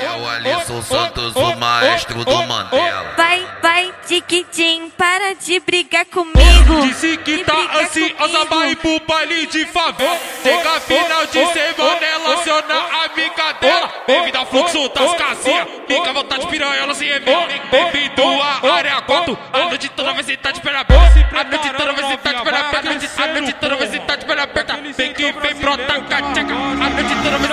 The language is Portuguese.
É o Alisson Santos, o maestro do Mandela. Vai, tiquitim, para de brigar comigo. Disse que tá ansiosa pra ir pro baile de favela. Chega final de semana, ela aciona a amiga dela. Bem-vindo ao fluxo das casinhas, fica à vontade, piranha, sem remédio. Bem-vindo à área 4, a noite toda vai sentar de perna aberta. A noite toda vai sentar de perna aberta. A noite toda vai sentar de perna aberta. Vem que vem, brota, cachaca. A noite toda vai